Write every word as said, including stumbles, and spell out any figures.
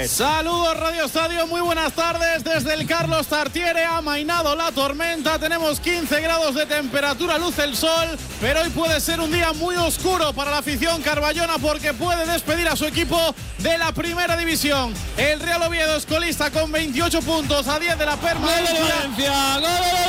Busquets. Saludos Radio Estadio, muy buenas tardes. Desde el Carlos Tartiere ha amainado la tormenta. Tenemos quince grados de temperatura, luce el sol, pero hoy puede ser un día muy oscuro para la afición carballona porque puede despedir a su equipo de la primera división. El Real Oviedo es colista con veintiocho puntos a diez de la permanencia. ¡Gol de Valencia! ¡Gol de